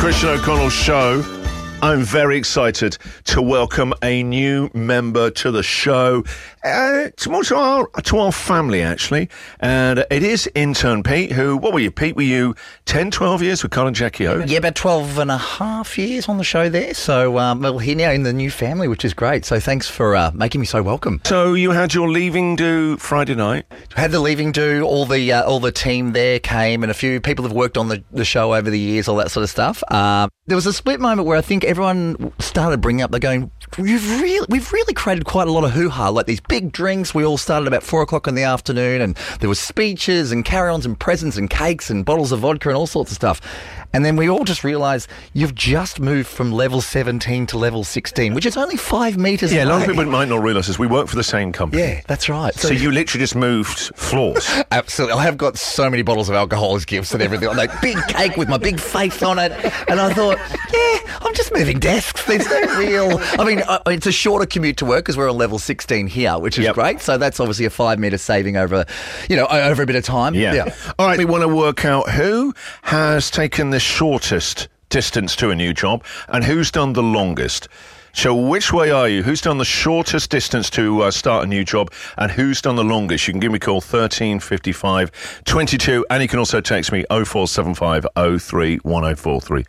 Christian O'Connell Show. I'm very excited to welcome a new member to the show. It's more to our family, actually. And it is intern Pete, who, what were you, Pete? Were you 10, 12 years with Colin Jackie O? Yeah, about 12 and a half years on the show there. So, we're here now in the new family, which is great. So thanks for making me so welcome. So you had your leaving do Friday night? Had the leaving do, all the team there came, and a few people have worked on the show over the years, all that sort of stuff. There was a split moment where I think everyone started bringing up, they're going, we've really created quite a lot of hoo-ha, like these big drinks. We all started about 4 o'clock in the afternoon, and there was speeches and carry-ons and presents and cakes and bottles of vodka and all sorts of stuff. And then we all just realised you've just moved from level 17 to level 16, which is only 5 metres away. Yeah, a lot of people might not realise this. We work for the same company. Yeah, that's right. So you literally just moved floors. Absolutely. I have got so many bottles of alcohol as gifts and everything. Like big cake with my big face on it. And I thought, yeah, I'm just moving desks. There's no real... I mean, it's a shorter commute to work because we're on level 16 here, which is great. So that's obviously a 5 metre saving over a bit of time. Yeah. All right, we want to work out who has taken the shortest distance to a new job and who's done the longest. So which way are you? Who's done the shortest distance to start a new job and who's done the longest? You can give me a call 13 55 22 and you can also text me 0475 03 1043.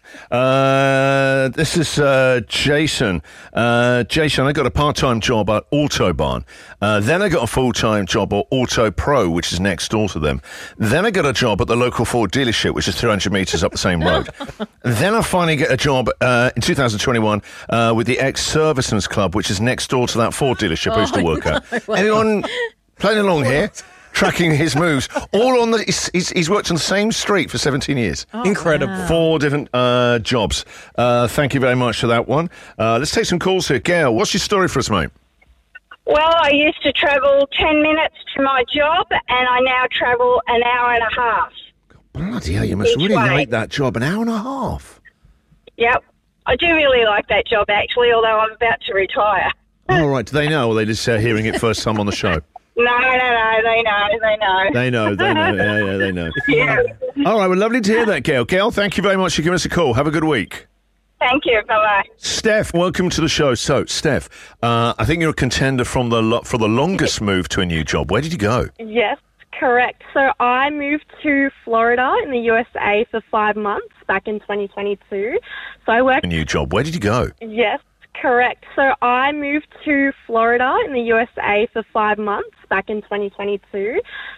This is Jason. Jason, I got a part-time job at Autobahn. Then I got a full-time job at Auto Pro, which is next door to them. Then I got a job at the local Ford dealership, which is 300 metres up the same road. Then I finally get a job in 2021 with the Ex-Servicemen's Club, which is next door to that Ford dealership I used to work at. Anyone playing along here? Tracking his moves. All on he's worked on the same street for 17 years. Oh, incredible. Wow. 4 different jobs. Thank you very much for that one. Let's take some calls here. Gail, what's your story for us, mate? Well, I used to travel 10 minutes to my job, and I now travel an hour and a half. Bloody hell, you must really like that job. An hour and a half? Yep. I do really like that job, actually, although I'm about to retire. All right. Do they know, or are they just hearing it first time on the show? No, they know. They know. Yeah, they know. Yeah. All right, well, lovely to hear that, Gail. Gail, thank you very much for giving us a call. Have a good week. Thank you. Bye-bye. Steph, welcome to the show. So, Steph, I think you're a contender for the longest move to a new job. Where did you go? Yes, correct. So I moved to Florida in the USA for 5 months back in 2022. So I worked... A new job. Where did you go? Yes, correct. So I moved to Florida in the USA for 5 months back in 2022.